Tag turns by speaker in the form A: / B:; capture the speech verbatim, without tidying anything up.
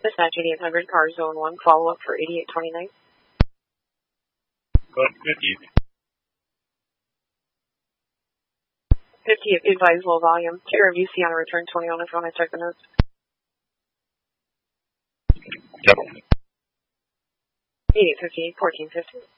A: Dispatch eighty-eight hundred, car zone one, follow up for eighty-eight twenty-nine.
B: Code fifty.
A: fifty, advise low volume. Care of U C on a return twenty on the phone. I check the notes.
B: Yep.
A: eighty-eight fifty-eight, fourteen fifty.